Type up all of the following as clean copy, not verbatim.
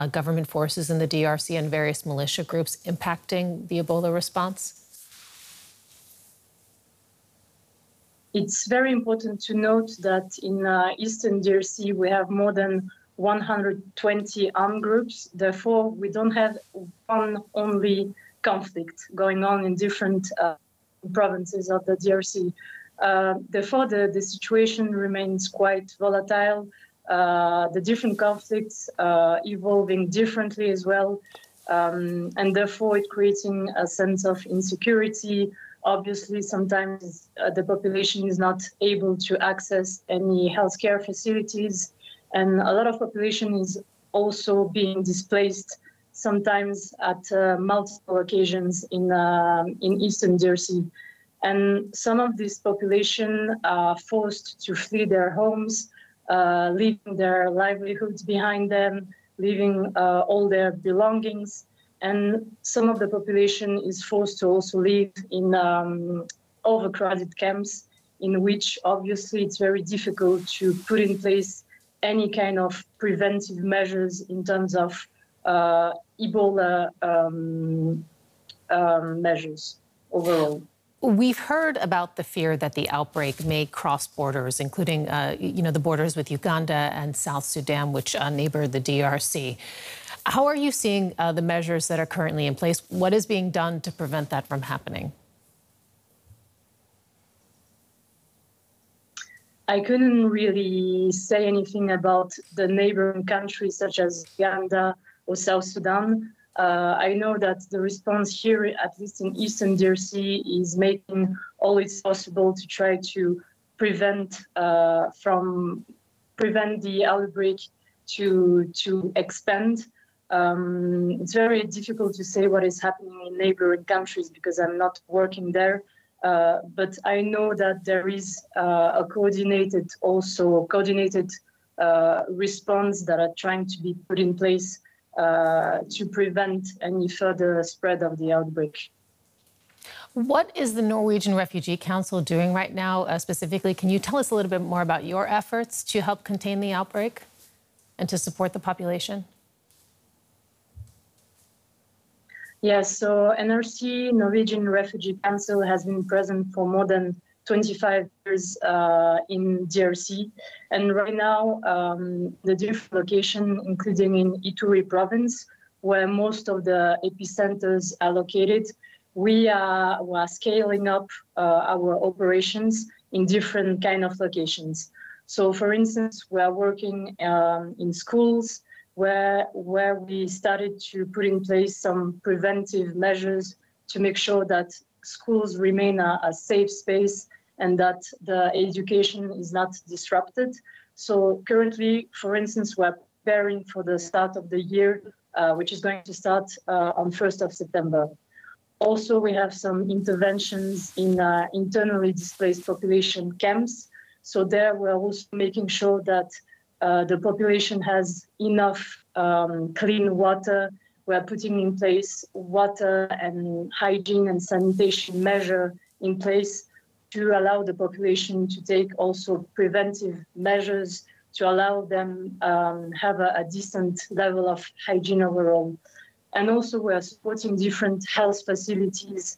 government forces in the DRC and various militia groups impacting the Ebola response? It's very important to note that in Eastern DRC, we have more than 120 armed groups. Therefore, we don't have one only conflict going on in different provinces of the DRC. Therefore, the situation remains quite volatile. The different conflicts evolving differently as well. And therefore, it creating a sense of insecurity. Obviously, sometimes the population is not able to access any healthcare facilities. And a lot of population is also being displaced, sometimes at multiple occasions in Eastern DRC. And some of this population are forced to flee their homes, leaving their livelihoods behind them, leaving all their belongings. And some of the population is forced to also live in overcrowded camps, in which obviously it's very difficult to put in place any kind of preventive measures in terms of Ebola measures overall. We've heard about the fear that the outbreak may cross borders, including the borders with Uganda and South Sudan, which neighbor the DRC. How are you seeing the measures that are currently in place? What is being done to prevent that from happening? I couldn't really say anything about the neighboring countries such as Uganda or South Sudan. I know that the response here, at least in Eastern DRC, is making all it's possible to try to prevent the outbreak to expand. It's very difficult to say what is happening in neighboring countries because I'm not working there. But I know that there is a coordinated response that are trying to be put in place to prevent any further spread of the outbreak. What is the Norwegian Refugee Council doing right now specifically? Can you tell us a little bit more about your efforts to help contain the outbreak and to support the population? Yes, so NRC, Norwegian Refugee Council, has been present for more than 25 years in DRC. And right now, the different locations, including in Ituri province, where most of the epicenters are located, we are scaling up our operations in different kind of locations. So for instance, we are working in schools, where we started to put in place some preventive measures to make sure that schools remain a safe space and that the education is not disrupted. So currently, for instance, we're preparing for the start of the year, which is going to start on 1st of September. Also, we have some interventions in internally displaced population camps. So there we're also making sure that the population has enough clean water. We're putting in place water and hygiene and sanitation measure in place to allow the population to take also preventive measures to allow them have a decent level of hygiene overall. And also we're supporting different health facilities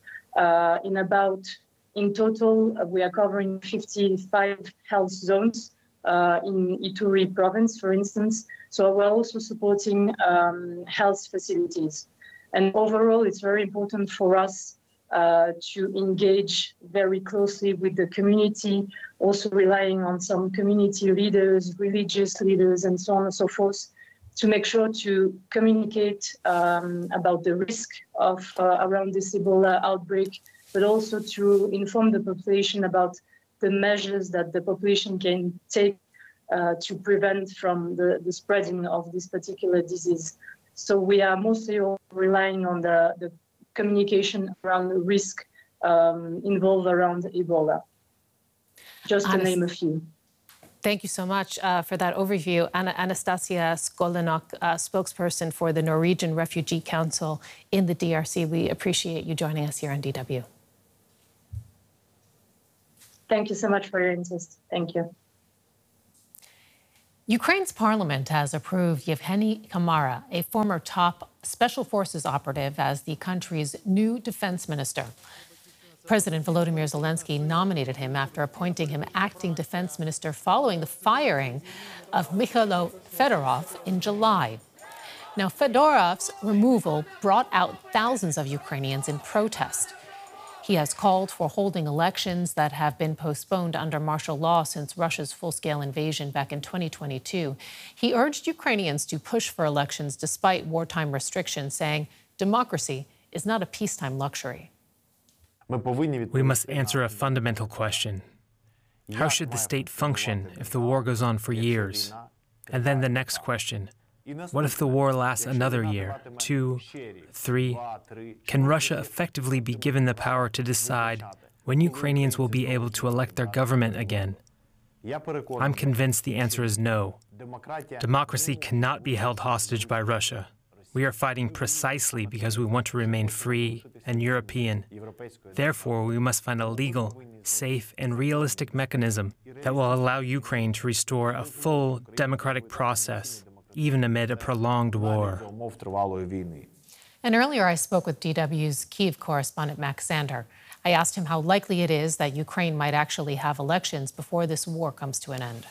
in total, we are covering 55 health zones in Ituri province, for instance. So we're also supporting health facilities. And overall, it's very important for us to engage very closely with the community, also relying on some community leaders, religious leaders, and so on and so forth, to make sure to communicate about the risk of around this Ebola outbreak, but also to inform the population about the measures that the population can take to prevent from the spreading of this particular disease. So we are mostly relying on the communication around the risk involved around Ebola, just to name a few. Thank you so much for that overview. Anastasia Skolenok, spokesperson for the Norwegian Refugee Council in the DRC. We appreciate you joining us here on DW. Thank you so much for your interest. Thank you. Ukraine's parliament has approved Yevgeny Kamara, a former top special forces operative, as the country's new defense minister. President Volodymyr Zelensky nominated him after appointing him acting defense minister following the firing of Mikhailo Fedorov in July. Now, Fedorov's removal brought out thousands of Ukrainians in protest. He has called for holding elections that have been postponed under martial law since Russia's full-scale invasion back in 2022. He urged Ukrainians to push for elections despite wartime restrictions, saying democracy is not a peacetime luxury. We must answer a fundamental question. How should the state function if the war goes on for years? And then the next question. What if the war lasts another year, 2, 3? Can Russia effectively be given the power to decide when Ukrainians will be able to elect their government again? I'm convinced the answer is no. Democracy cannot be held hostage by Russia. We are fighting precisely because we want to remain free and European. Therefore, we must find a legal, safe, and realistic mechanism that will allow Ukraine to restore a full democratic process, even amid a prolonged war. And earlier I spoke with DW's Kyiv correspondent Max Sander. I asked him how likely it is that Ukraine might actually have elections before this war comes to an end.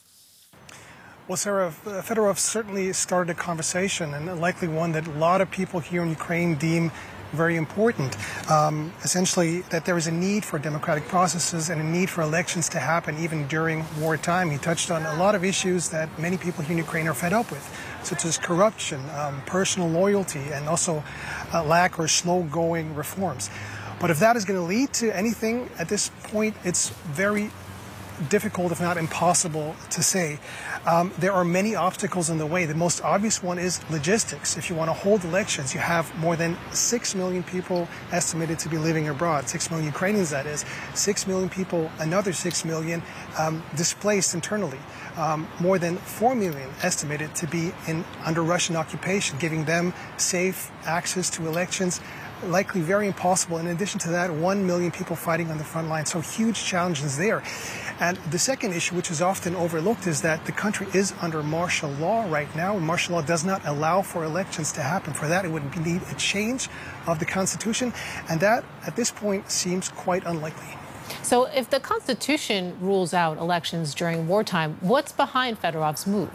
Well, Sarah, Fedorov certainly started a conversation, and likely one that a lot of people here in Ukraine deem very important. Essentially, that there is a need for democratic processes and a need for elections to happen even during wartime. He touched on a lot of issues that many people here in Ukraine are fed up with, such as corruption, personal loyalty, and also lack or slow-going reforms. But if that is going to lead to anything at this point, it's very difficult, if not impossible, to say. There are many obstacles in the way. The most obvious one is logistics. If you want to hold elections, you have more than 6 million people estimated to be living abroad, 6 million Ukrainians, that is. 6 million people, another 6 million displaced internally. More than 4 million estimated to be under Russian occupation, giving them safe access to elections. Likely very impossible. In addition to that, 1 million people fighting on the front line. So huge challenges there. And the second issue, which is often overlooked, is that the country is under martial law right now. Martial law does not allow for elections to happen. For that, it would need a change of the Constitution. And that, at this point, seems quite unlikely. So if the Constitution rules out elections during wartime, what's behind Fedorov's move?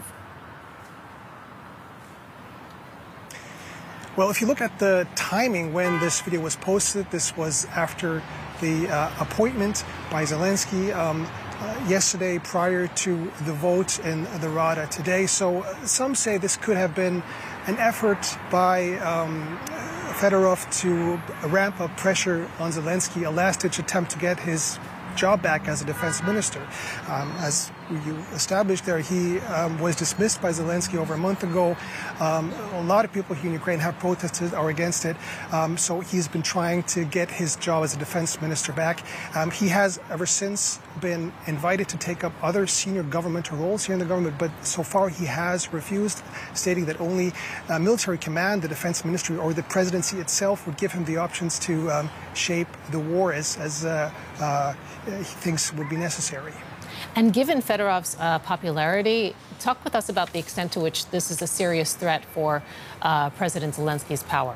Well, if you look at the timing when this video was posted, this was after the appointment by Zelensky yesterday prior to the vote in the Rada today. So some say this could have been an effort by Fedorov to ramp up pressure on Zelensky, a last-ditch attempt to get his job back as a defense minister. As you established there, he was dismissed by Zelensky over a month ago. A lot of people here in Ukraine have protested or against it. So he's been trying to get his job as a defense minister back. He has ever since been invited to take up other senior governmental roles here in the government, but so far he has refused, stating that only military command, the defense ministry, or the presidency itself would give him the options to shape the war as he thinks would be necessary. And given Fedorov's popularity, talk with us about the extent to which this is a serious threat for President Zelensky's power.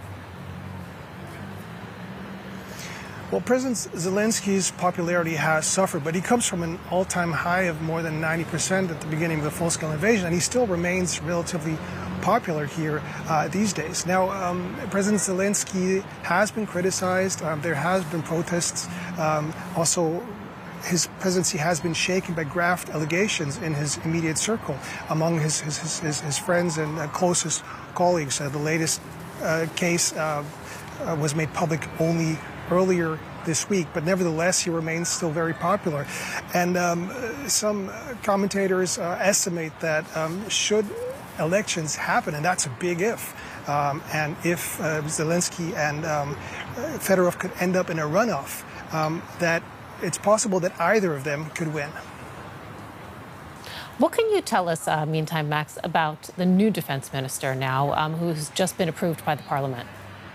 Well, President Zelensky's popularity has suffered, but he comes from an all-time high of more than 90% at the beginning of the full-scale invasion, and he still remains relatively popular here these days. Now, President Zelensky has been criticized. There has been protests. Also, his presidency has been shaken by graft allegations in his immediate circle among his friends and closest colleagues. The latest case was made public only earlier this week, but nevertheless, he remains still very popular. And some commentators estimate that should elections happen, and that's a big if, and if Zelensky and Fedorov could end up in a runoff, that it's possible that either of them could win. What can you tell us, meantime, Max, about the new defense minister now, who's just been approved by the parliament?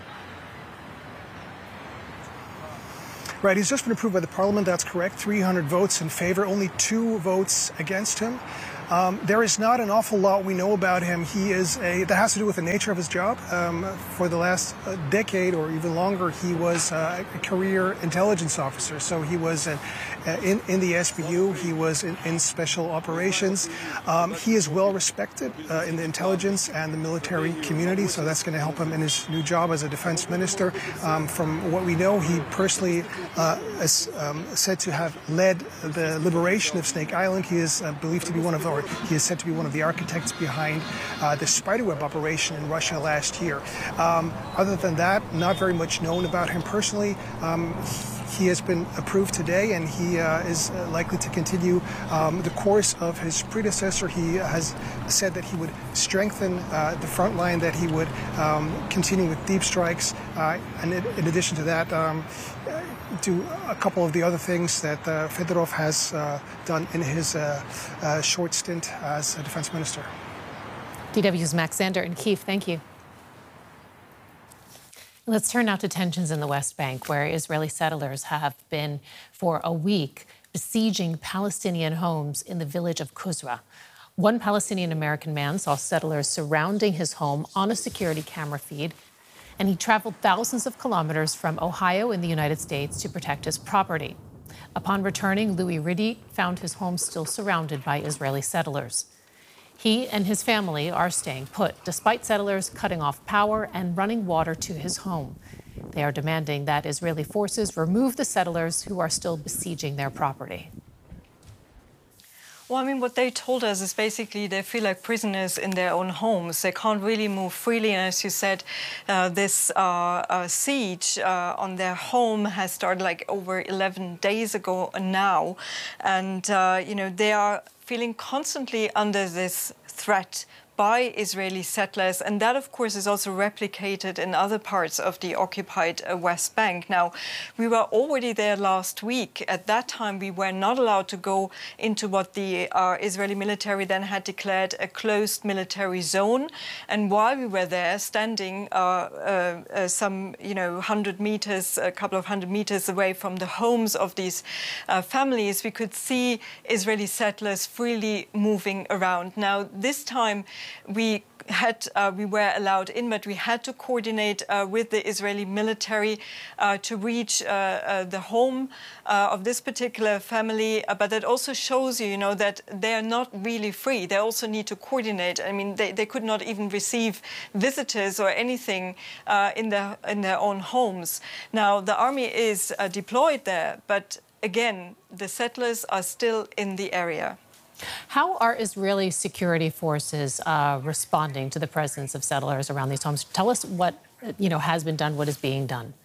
Right, he's just been approved by the parliament, that's correct. 300 votes in favor, only 2 votes against him. There is not an awful lot we know about him. That has to do with the nature of his job. For the last decade or even longer, he was a career intelligence officer. So he was in the SBU, he was in special operations. He is well respected in the intelligence and the military community, so that's going to help him in his new job as a defense minister. From what we know, he personally is said to have led the liberation of Snake Island. He is believed to be he is said to be one of the architects behind the spiderweb operation in Russia last year. Other than that, not very much known about him personally. He has been approved today, and he is likely to continue the course of his predecessor. He has said that he would strengthen the front line, that he would continue with deep strikes, and in addition to that, do a couple of the other things that Fedorov has done in his short stint as a defense minister. DW's Max Zander in Kyiv, thank you. Let's turn now to tensions in the West Bank, where Israeli settlers have been for a week besieging Palestinian homes in the village of Kuzra. One Palestinian-American man saw settlers surrounding his home on a security camera feed, and he traveled thousands of kilometers from Ohio in the United States to protect his property. Upon returning, Louis Riddy found his home still surrounded by Israeli settlers. He and his family are staying put, despite settlers cutting off power and running water to his home. They are demanding that Israeli forces remove the settlers who are still besieging their property. Well, I mean, what they told us is basically they feel like prisoners in their own homes. They can't really move freely. And as you said, this siege on their home has started like over 11 days ago now. And, they are feeling constantly under this threat by Israeli settlers, and that, of course, is also replicated in other parts of the occupied West Bank. Now, we were already there last week. At that time, we were not allowed to go into what the Israeli military then had declared a closed military zone. And while we were there, standing some, 100 meters, a couple of 100 meters away from the homes of these families, we could see Israeli settlers freely moving around. Now, this time, we were allowed in, but we had to coordinate with the Israeli military to reach the home of this particular family. But that also shows you, that they are not really free. They also need to coordinate. I mean, they could not even receive visitors or anything in their own homes. Now, the army is deployed there, but again, the settlers are still in the area. How are Israeli security forces responding to the presence of settlers around these homes? Tell us what has been done, what is being done.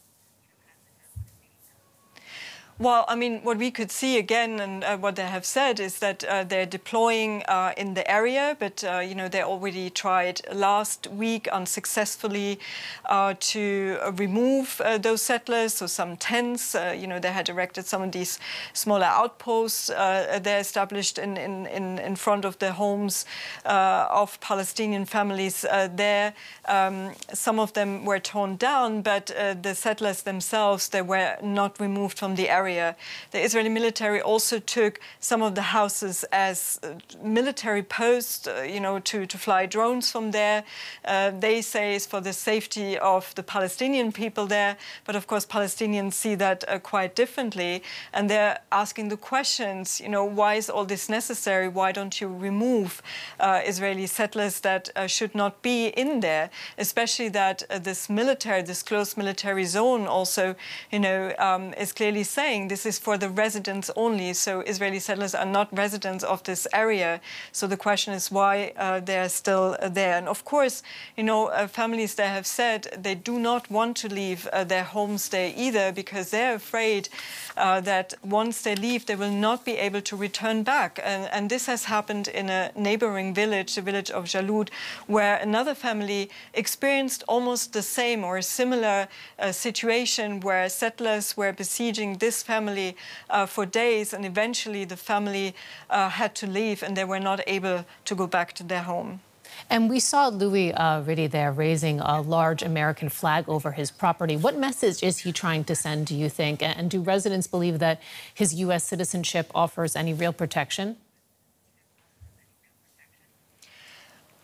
Well, I mean, what we could see again, and what they have said, is that they're deploying in the area, but they already tried last week unsuccessfully to remove those settlers. So some tents, they had erected some of these smaller outposts. They're established in front of the homes of Palestinian families there. Some of them were torn down, but the settlers themselves, they were not removed from the area. The Israeli military also took some of the houses as military posts, to fly drones from there. They say it's for the safety of the Palestinian people there. But of course, Palestinians see that quite differently. And they're asking the questions, why is all this necessary? Why don't you remove Israeli settlers that should not be in there? Especially that this closed military zone also, is clearly saying this is for the residents only. So Israeli settlers are not residents of this area. So the question is why they're still there. And of course, families there have said they do not want to leave their homes there either, because they're afraid that once they leave, they will not be able to return back. And this has happened in a neighboring village, the village of Jalud, where another family experienced almost the same or a similar situation, where settlers were besieging this family for days, and eventually the family had to leave and they were not able to go back to their home. And we saw Louis Riddy there raising a large American flag over his property. What message is he trying to send, do you think? And do residents believe that his U.S. citizenship offers any real protection?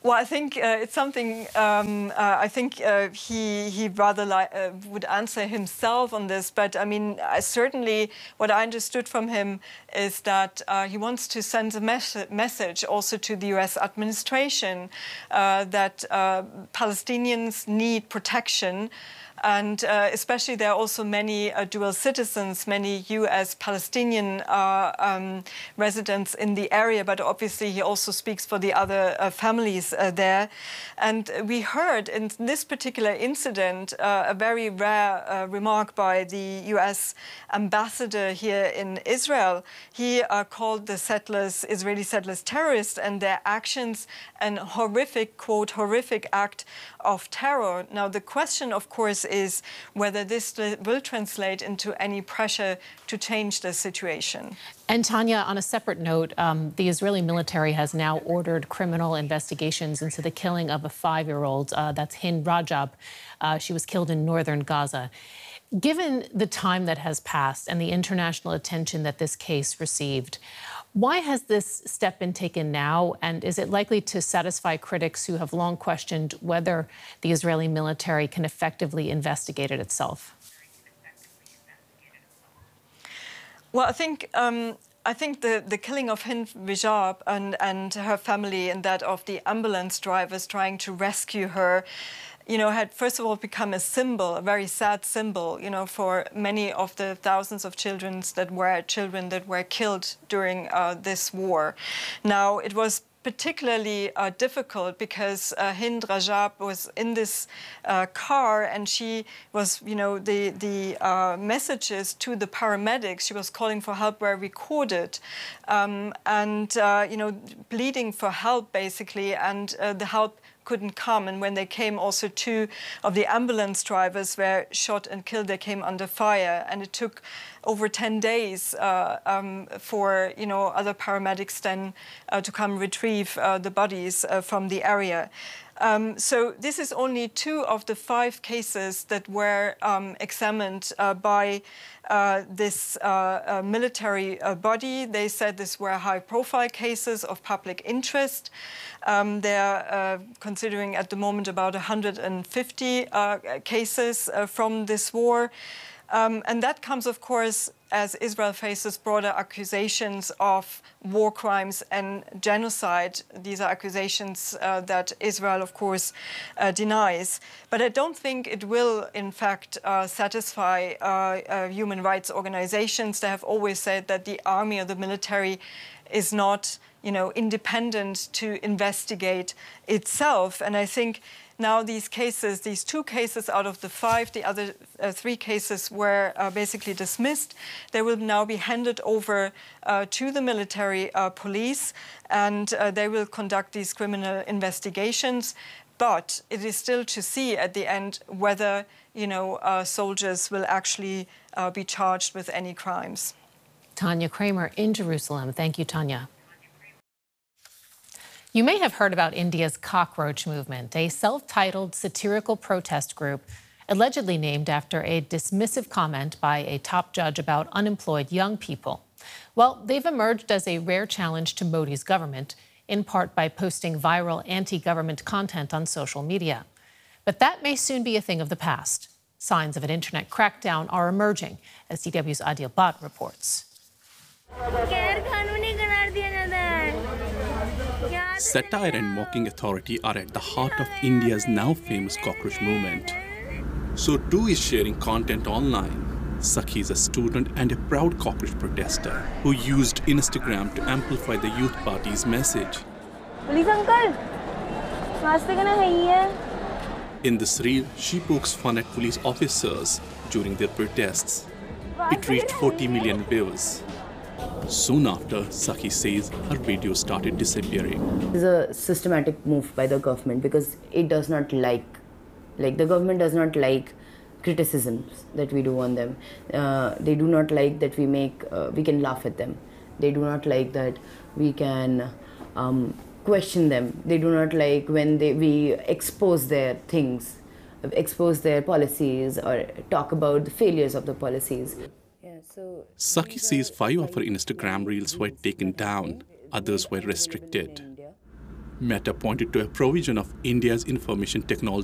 Well, I think it's something. I think he rather would answer himself on this. But I mean, certainly, what I understood from him is that he wants to send a message also to the U.S. administration that Palestinians need protection. And especially there are also many dual citizens, many U.S. Palestinian residents in the area, but obviously he also speaks for the other families there. And we heard in this particular incident a very rare remark by the U.S. ambassador here in Israel. He called the Israeli settlers terrorists and their actions an horrific, quote, horrific act of terror. Now, the question, of course, is whether this will translate into any pressure to change the situation. And Tanya, on a separate note, the Israeli military has now ordered criminal investigations into the killing of a 5-year-old. That's Hind Rajab. She was killed in northern Gaza. Given the time that has passed and the international attention that this case received, why has this step been taken now? And is it likely to satisfy critics who have long questioned whether the Israeli military can effectively investigate it itself? Well, I think the killing of Hind Rajab and her family and that of the ambulance drivers trying to rescue her, you know, had first of all become a symbol, a very sad symbol, you know, for many of the thousands of children that were killed during this war. Now, it was particularly difficult because Hind Rajab was in this car and she was, you know, the messages to the paramedics, she was calling for help, were recorded and, you know, pleading for help basically, and the help couldn't come. And when they came, also 2 of the ambulance drivers were shot and killed. They came under fire, and it took over 10 days for, you know, other paramedics then to come retrieve the bodies from the area. So this is only 2 of the 5 cases that were examined by this military body. They said these were high-profile cases of public interest. They're considering at the moment about 150 cases from this war. And that comes, of course, as Israel faces broader accusations of war crimes and genocide. These are accusations that Israel, of course, denies. But I don't think it will, in fact, satisfy human rights organizations. They have always said that the army or the military is not, you know, independent to investigate itself. And I think now these cases, these 2 cases out of the 5, the other 3 cases were basically dismissed. They will now be handed over to the military police, and they will conduct these criminal investigations. But it is still to see at the end whether, you know, soldiers will actually be charged with any crimes. Tanya Kramer in Jerusalem. Thank you, Tanya. You may have heard about India's cockroach movement, a self-titled satirical protest group allegedly named after a dismissive comment by a top judge about unemployed young people. Well, they've emerged as a rare challenge to Modi's government, in part by posting viral anti-government content on social media. But that may soon be a thing of the past. Signs of an internet crackdown are emerging, as DW's Adil Bhatt reports. Satire and mocking authority are at the heart of India's now famous cockroach movement. So too is sharing content online. Sakhi is a student and a proud cockroach protester who used Instagram to amplify the youth party's message. Police uncle, in this reel, she pokes fun at police officers during their protests. It reached 40 million views. Soon after, Sakhi says her video started disappearing. It's a systematic move by the government because it does not like the government does not like criticisms that we do on them. They do not like that we can laugh at them. They do not like that we can question them. They do not like when we expose their things, expose their policies or talk about the failures of the policies. Sakhi says 5 of her Instagram reels were taken down, others were restricted. Meta pointed to a provision of India's Information Technology